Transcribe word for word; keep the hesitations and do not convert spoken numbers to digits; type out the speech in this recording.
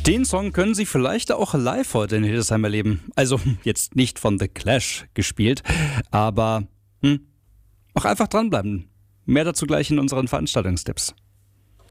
Den Song können Sie vielleicht auch live heute in Hildesheim erleben. Also jetzt nicht von The Clash gespielt, aber hm, auch einfach dranbleiben. Mehr dazu gleich in unseren Veranstaltungstipps.